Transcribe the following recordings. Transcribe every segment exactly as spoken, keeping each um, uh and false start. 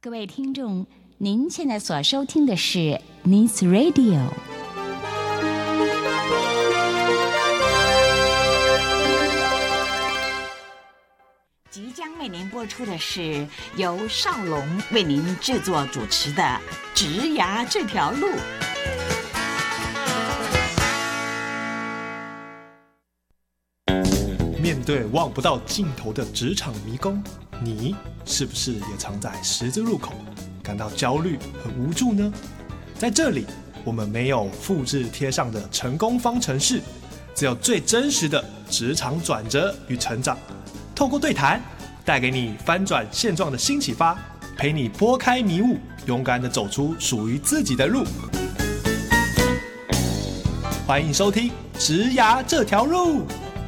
各位听众，您现在所收听的是 News Radio。即将为您播出的是由少龙为您制作主持的《职涯这条路》。 面对望不到尽头的职场迷宫，你是不是也常在十字路口感到焦虑和无助呢？在这里，我们没有复制贴上的成功方程式，只有最真实的职场转折与成长。透过对谈，带给你翻转现状的新启发，陪你拨开迷雾，勇敢地走出属于自己的路。欢迎收听《职涯这条路》。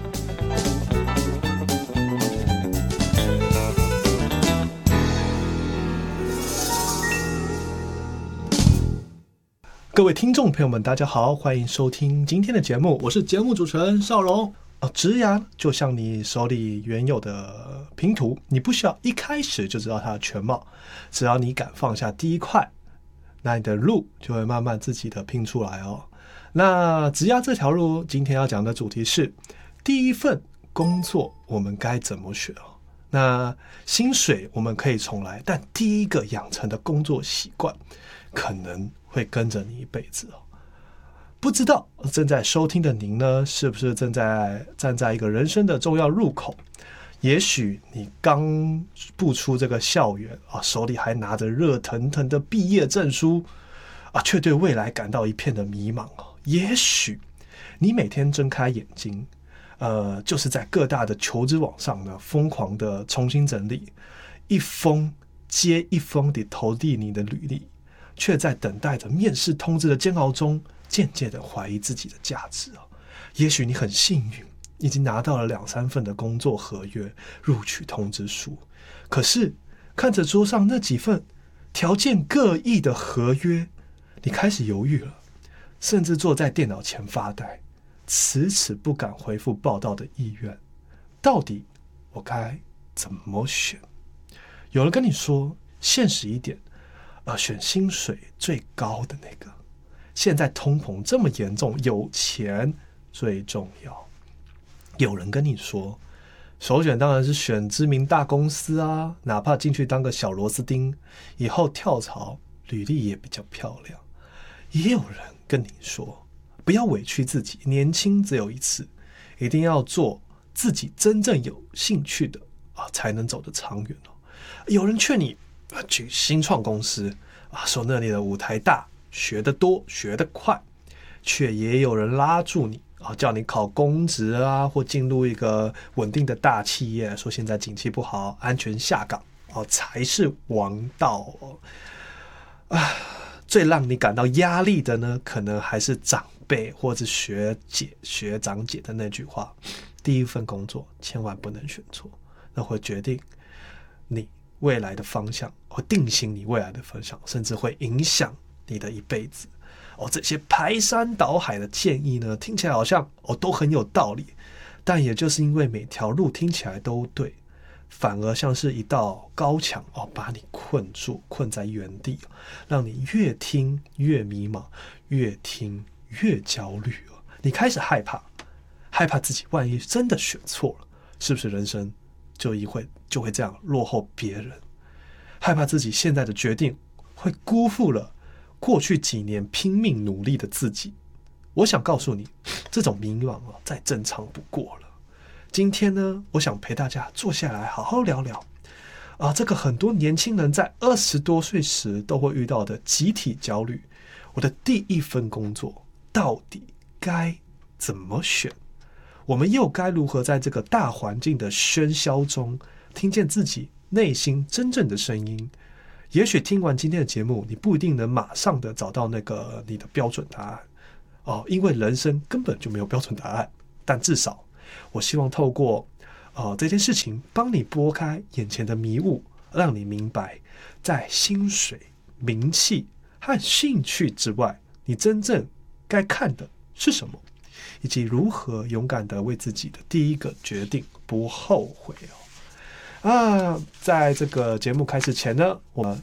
各位听众朋友们，大家好，欢迎收听今天的节目，我是节目主持人少龙。哦，职涯就像你手里原有的拼图，你不需要一开始就知道它的全貌，只要你敢放下第一块，那你的路就会慢慢自己的拼出来哦。那职涯这条路，今天要讲的主题是第一份工作我们该怎么选哦。那薪水我们可以重来，但第一个养成的工作习惯，可能会跟着你一辈子哦。不知道正在收听的您呢，是不是正在站在一个人生的重要入口？也许你刚步出这个校园啊，手里还拿着热腾腾的毕业证书啊，却对未来感到一片的迷茫哦。也许你每天睁开眼睛，呃，就是在各大的求职网上呢，疯狂的重新整理，一封接一封地投递你的履历，却在等待着面试通知的煎熬中，渐渐的怀疑自己的价值哦。也许你很幸运，已经拿到了两三份的工作合约、录取通知书，可是看着桌上那几份条件各异的合约，你开始犹豫了，甚至坐在电脑前发呆，迟迟不敢回复报到的意愿。到底我该怎么选？有人跟你说，现实一点，呃，选薪水最高的那个。现在通膨这么严重，有钱最重要。有人跟你说，首选当然是选知名大公司啊，哪怕进去当个小螺丝钉，以后跳槽履历也比较漂亮。也有人跟你说，不要委屈自己，年轻只有一次，一定要做自己真正有兴趣的啊，才能走得长远哦。有人劝你啊，去新创公司啊，说那里的舞台大，学得多，学得快，却也有人拉住你啊，叫你考公职啊，或进入一个稳定的大企业，说现在景气不好，安全下岗哦才是王道哦。啊，最让你感到压力的呢，可能还是长辈或者学姐、学长姐的那句话：第一份工作千万不能选错，那会决定你未来的方向，会定型你未来的方向，甚至会影响你的一辈子哦。这些排山倒海的建议呢，听起来好像哦都很有道理，但也就是因为每条路听起来都对，反而像是一道高墙哦，把你困住，困在原地，让你越听越迷茫，越听越焦虑哦。你开始害怕，害怕自己万一真的选错了，是不是人生就会就会这样落后别人？害怕自己现在的决定会辜负了过去几年拼命努力的自己。我想告诉你，这种迷茫啊，再正常不过了。今天呢，我想陪大家坐下来好好聊聊啊，这个很多年轻人在二十多岁时都会遇到的集体焦虑。我的第一份工作到底该怎么选？我们又该如何在这个大环境的喧嚣中，听见自己内心真正的声音？也许听完今天的节目，你不一定能马上的找到那个你的标准答案哦，因为人生根本就没有标准答案。但至少，我希望透过呃这件事情，帮你拨开眼前的迷雾，让你明白，在薪水、名气和兴趣之外，你真正该看的是什么，以及如何勇敢的为自己的第一个决定不后悔哦。啊，在这个节目开始前呢，我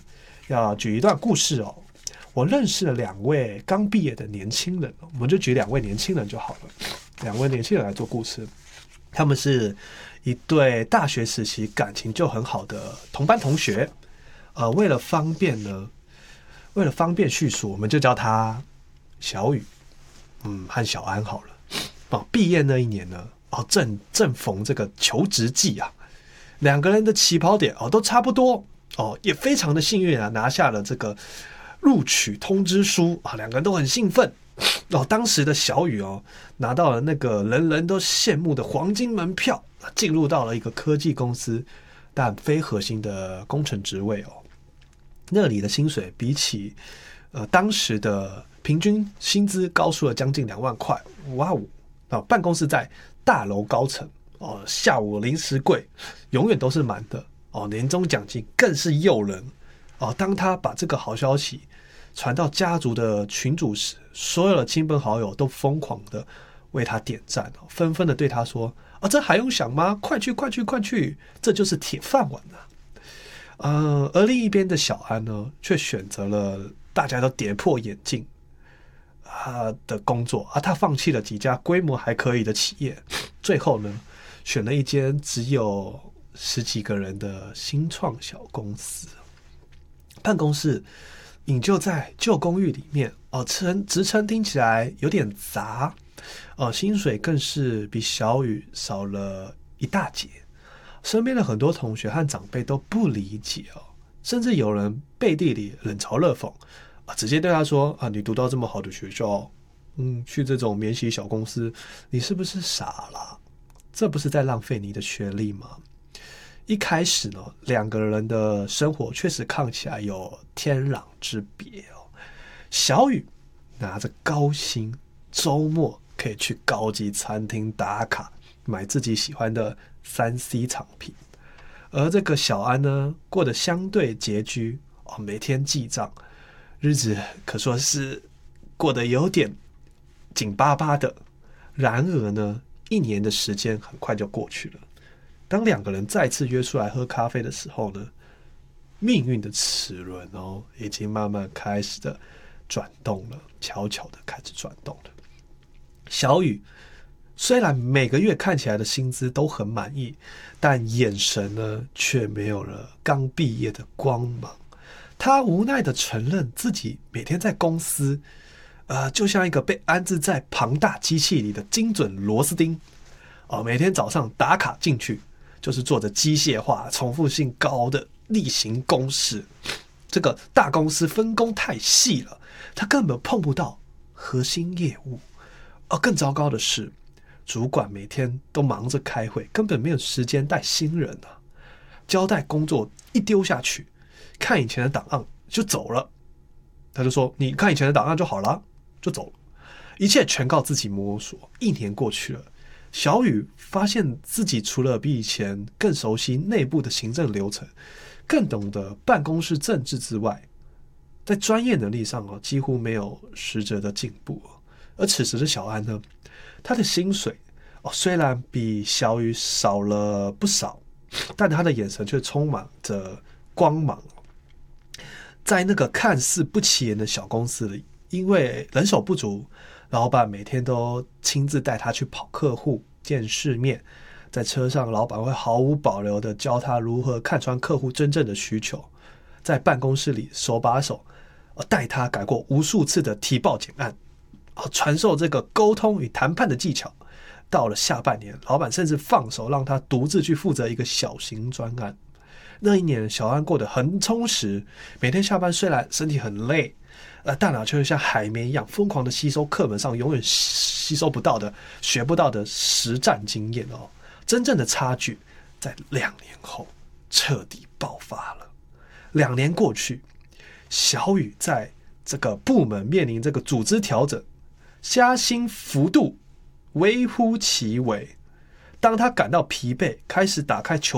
要举一段故事哦。我认识了两位刚毕业的年轻人，我们就举两位年轻人就好了。两位年轻人来做故事，他们是一对大学时期感情就很好的同班同学。呃，为了方便呢，为了方便叙述，我们就叫他小雨，嗯，和小安好了。哦，毕业那一年呢，哦，正正逢这个求职季啊，两个人的起跑点哦都差不多哦，也非常的幸运啊，拿下了这个录取通知书啊，两个人都很兴奋哦。当时的小雨哦，拿到了那个人人都羡慕的黄金门票，进入到了一个科技公司，但非核心的工程职位哦。那里的薪水比起呃当时的平均薪资高出了将近两万块，哇哦！啊，办公室在大楼高层哦，下午零食柜永远都是满的哦，年终奖金更是诱人哦。当他把这个好消息传到家族的群组时，所有的亲朋好友都疯狂的为他点赞，纷纷的对他说：“啊，这还用想吗？快去，快去，快去！这就是铁饭碗啊！”呃，而另一边的小安呢，却选择了大家都跌破眼镜啊的工作啊，他放弃了几家规模还可以的企业，最后呢，选了一间只有十几个人的新创小公司。办公室隐就在旧公寓里面哦，称职称听起来有点杂哦，薪水更是比小雨少了一大截。身边的很多同学和长辈都不理解哦，甚至有人背地里冷嘲热讽啊，直接对他说啊，你读到这么好的学校，嗯，去这种免洗小公司，你是不是傻了？这不是在浪费你的学历吗？一开始呢，两个人的生活确实看起来有天壤之别哦。小雨拿着高薪，周末可以去高级餐厅打卡，买自己喜欢的三 C 产品，而这个小安呢，过得相对拮据哦，每天记账，日子可说是过得有点紧巴巴的。然而呢，一年的时间很快就过去了。当两个人再次约出来喝咖啡的时候呢，命运的齿轮哦，已经慢慢开始的转动了，悄悄的开始转动了。小雨虽然每个月看起来的薪资都很满意，但眼神呢却没有了刚毕业的光芒。他无奈的承认自己每天在公司，呃，就像一个被安置在庞大机器里的精准螺丝钉，哦，每天早上打卡进去，就是做着机械化、重复性高的例行公事。这个大公司分工太细了，他根本碰不到核心业务。而更糟糕的是，主管每天都忙着开会，根本没有时间带新人啊。交代工作一丢下去，看以前的档案就走了。他就说：“你看以前的档案就好了，就走了。”一切全靠自己摸索。一年过去了，小雨发现自己除了比以前更熟悉内部的行政流程，更懂得办公室政治之外，在专业能力上哦，几乎没有实质的进步。而此时的小安呢，他的薪水哦，虽然比小雨少了不少，但他的眼神却充满着光芒。在那个看似不起眼的小公司里，因为人手不足，老板每天都亲自带他去跑客户、见世面。在车上，老板会毫无保留地教他如何看穿客户真正的需求。在办公室里，手把手带他改过无数次的提报简案，传授这个沟通与谈判的技巧。到了下半年，老板甚至放手让他独自去负责一个小型专案。那一年，小安过得很充实，每天下班虽然身体很累，呃，大脑却像海绵一样疯狂的吸收课本上永远吸收不到的、学不到的实战经验哦。真正的差距在两年后彻底爆发了。两年过去，小雨在这个部门面临这个组织调整，加薪幅度微乎其微。当他感到疲惫，开始打开求